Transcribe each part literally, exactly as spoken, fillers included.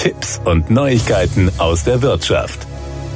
Tipps und Neuigkeiten aus der Wirtschaft.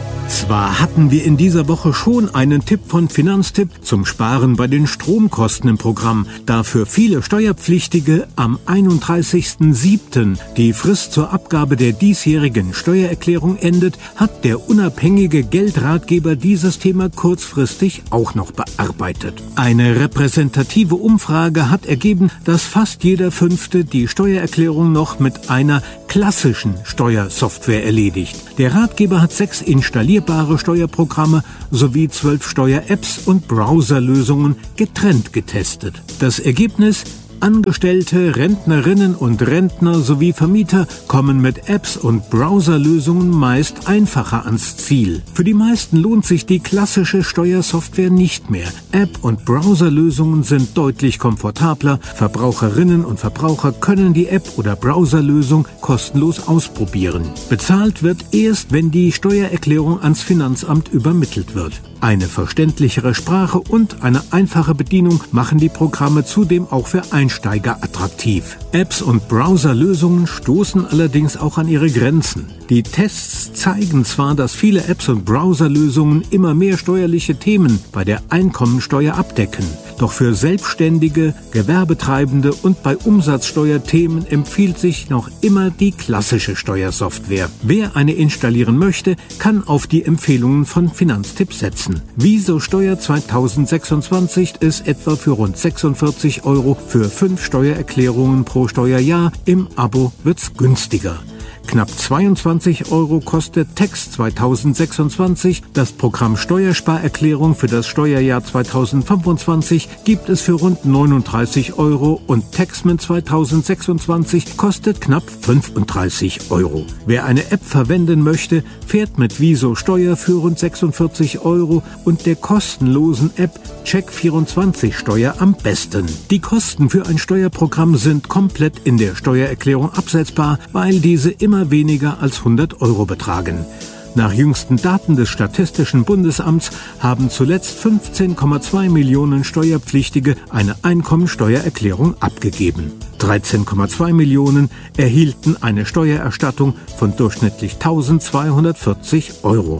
Zwar hatten wir in dieser Woche schon einen Tipp von Finanztipp zum Sparen bei den Stromkosten im Programm, da für viele Steuerpflichtige am einunddreißigsten siebten die Frist zur Abgabe der diesjährigen Steuererklärung endet, hat der unabhängige Geldratgeber dieses Thema kurzfristig auch noch bearbeitet. Eine repräsentative Umfrage hat ergeben, dass fast jeder Fünfte die Steuererklärung noch mit einer klassischen Steuersoftware erledigt. Der Ratgeber hat sechs installiert Steuerprogramme sowie zwölf Steuer-Apps und Browserlösungen getrennt getestet. Das Ergebnis: Angestellte, Rentnerinnen und Rentner sowie Vermieter kommen mit Apps und Browserlösungen meist einfacher ans Ziel. Für die meisten lohnt sich die klassische Steuersoftware nicht mehr. App- und Browserlösungen sind deutlich komfortabler. Verbraucherinnen und Verbraucher können die App- oder Browserlösung kostenlos ausprobieren. Bezahlt wird erst, wenn die Steuererklärung ans Finanzamt übermittelt wird. Eine verständlichere Sprache und eine einfache Bedienung machen die Programme zudem auch für Einsteiger attraktiv. Apps und Browserlösungen stoßen allerdings auch an ihre Grenzen. Die Tests zeigen zwar, dass viele Apps und Browserlösungen immer mehr steuerliche Themen bei der Einkommensteuer abdecken. Doch für Selbstständige, Gewerbetreibende und bei Umsatzsteuerthemen empfiehlt sich noch immer die klassische Steuersoftware. Wer eine installieren möchte, kann auf die Empfehlungen von Finanztipp setzen. Wieso Steuer zweitausendsechsundzwanzig ist etwa für rund sechsundvierzig Euro für fünf Steuererklärungen pro Steuerjahr. Im Abo wird's günstiger. Knapp zweiundzwanzig Euro kostet Tax zweitausendsechsundzwanzig. Das Programm Steuersparerklärung für das Steuerjahr zweitausendfünfundzwanzig gibt es für rund neununddreißig Euro und Taxman zweitausendsechsundzwanzig kostet knapp fünfunddreißig Euro. Wer eine App verwenden möchte, fährt mit Wieso Steuer für rund sechsundvierzig Euro und der kostenlosen App Check vierundzwanzig Steuer am besten. Die Kosten für ein Steuerprogramm sind komplett in der Steuererklärung absetzbar, weil diese immer weniger als hundert Euro betragen. Nach jüngsten Daten des Statistischen Bundesamts haben zuletzt fünfzehn Komma zwei Millionen Steuerpflichtige eine Einkommensteuererklärung abgegeben. dreizehn Komma zwei Millionen erhielten eine Steuererstattung von durchschnittlich eintausendzweihundertvierzig Euro.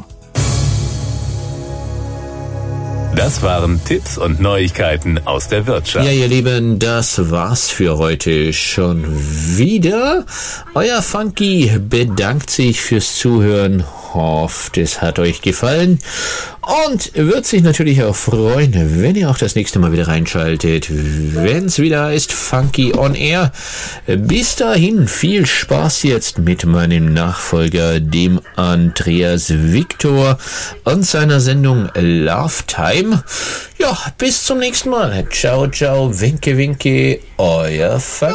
Das waren Tipps und Neuigkeiten aus der Wirtschaft. Ja, ihr Lieben, das war's für heute schon wieder. Euer Funky bedankt sich fürs Zuhören. Hofft, es hat euch gefallen und wird sich natürlich auch freuen, wenn ihr auch das nächste Mal wieder reinschaltet, wenn es wieder heißt Funky on Air. Bis dahin viel Spaß jetzt mit meinem Nachfolger, dem Andreas Victor und seiner Sendung Love Time. Ja, bis zum nächsten Mal. Ciao, ciao, winke, winke, euer Funky.